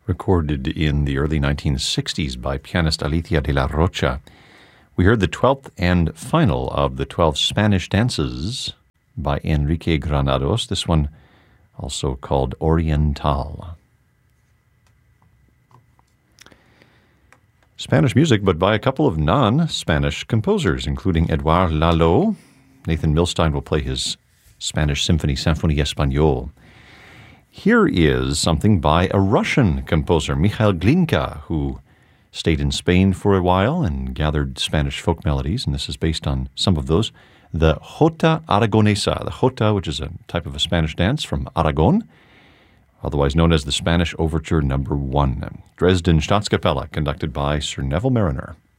recorded in the early 1960s by pianist Alicia de la Rocha. We heard the 12th and final of the 12 Spanish dances by Enrique Granados, this one also called Oriental. Spanish music, but by a couple of non-Spanish composers, including Edouard Lalo. Nathan Milstein will play his Spanish symphony, Symphonie Espagnole. Here is something by a Russian composer, Mikhail Glinka, who stayed in Spain for a while and gathered Spanish folk melodies, and this is based on some of those. The Jota Aragonesa, the Jota, which is a type of a Spanish dance from Aragon, otherwise known as the Spanish Overture No. 1, Dresden Staatskapelle, conducted by Sir Neville Marriner.